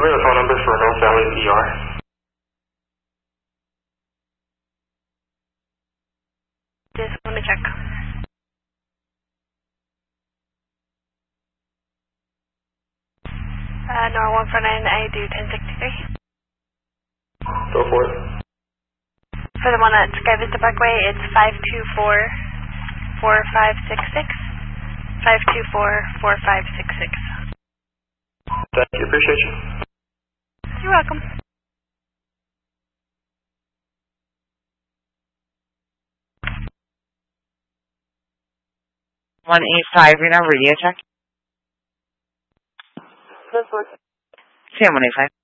we have a phone number for North Valley ER? Just let me check. NOR 149, I do 1063. Go for it. For the one at Sky Vista Parkway, it's 524-4566. 524-4566. Thank you. Appreciate you. You're welcome. 185, Reno, radio check. This one. Sam 185.